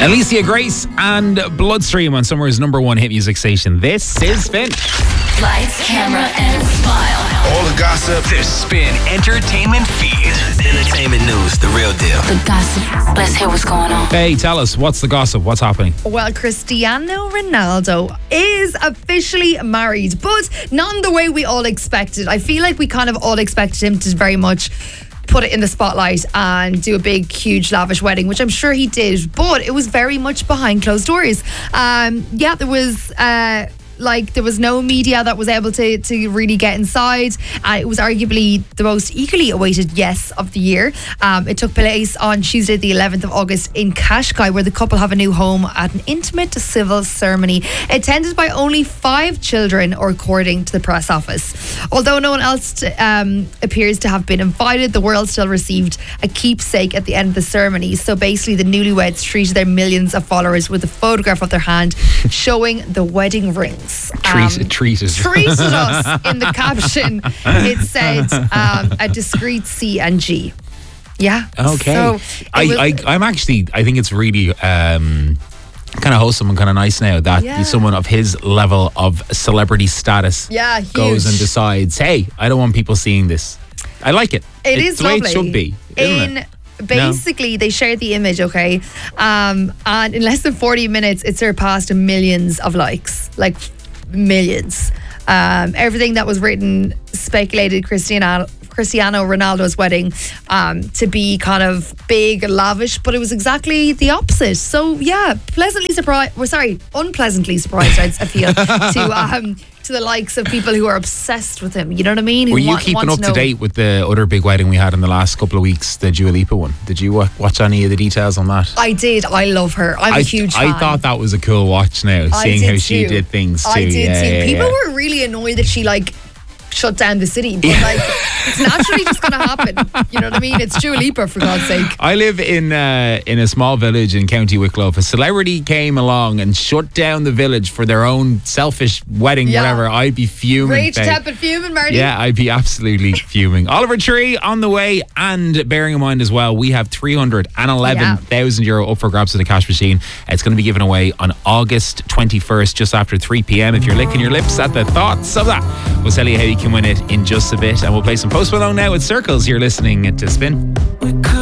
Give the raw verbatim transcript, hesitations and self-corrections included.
Alicia Grace and Bloodstream on Summer's number one hit music station. This is Spin. Lights, camera, and smile. All the gossip. The Spin Entertainment Feed. Entertainment news, the real deal. The gossip. Let's hear what's going on. Hey, tell us, what's the gossip? What's happening? Well, Cristiano Ronaldo is officially married, but not in the way we all expected. I feel like we kind of all expected him to very much put it in the spotlight and do a big, huge, lavish wedding, which I'm sure he did, but it was very much behind closed doors. Um, yeah, there was... Uh, Like, there was no media that was able to, to really get inside. Uh, it was arguably the most eagerly awaited yes of the year. Um, it took place on Tuesday, the eleventh of August in Qashqai, where the couple have a new home at an intimate civil ceremony attended by only five children, according to the press office. Although no one else um, appears to have been invited, the world still received a keepsake at the end of the ceremony. So basically, the newlyweds treated their millions of followers with a photograph of their hand showing the wedding ring. Treat, um, treated. treated us in the caption. It said um, a discreet C and G. Yeah. Okay. So I, was, I, I'm actually, I think it's really um, kind of wholesome and kind of nice now that Yeah. someone of his level of celebrity status Yeah, huge. goes and decides, hey, I don't want people seeing this. I like it. It it's is the way lovely. it should be, isn't In it? Basically, no. They shared the image, okay? Um, and in less than forty minutes, it surpassed millions of likes. Like, millions. Um, everything that was written speculated Cristiano Cristiano Ronaldo's wedding um, to be kind of big, lavish, but it was exactly the opposite. So yeah, pleasantly surprised. Well, sorry, unpleasantly surprised. I feel to um, to the likes of people who are obsessed with him. You know what I mean? Who Were you want, keeping want up to, to know. date with the other big wedding we had in the last couple of weeks, the Dua Lipa one? Did you wa- watch any of the details on that? I did. I love her. I'm a I, huge I fan. thought that was a cool watch now, I seeing did how she too. did things too. I did yeah, too. yeah, People yeah. were really annoyed that she like shut down the city, but like it's naturally just going to happen. You know what I mean? It's Dua Lipa, for God's sake. I live in uh, in a small village in County Wicklow. If a celebrity came along and shut down the village for their own selfish wedding, Yeah. whatever, I'd be fuming. Rage, babe. tap, and fuming, Marty. Yeah, I'd be absolutely fuming. Oliver Tree on the way, and bearing in mind as well, we have three hundred eleven thousand euro up for grabs to the cash machine. It's going to be given away on August twenty-first, just after three p.m. If you're licking your lips at the thoughts of that, we'll tell you how you can win it in just a bit, and we'll play some Post Malone now with Circles. You're listening to Spin.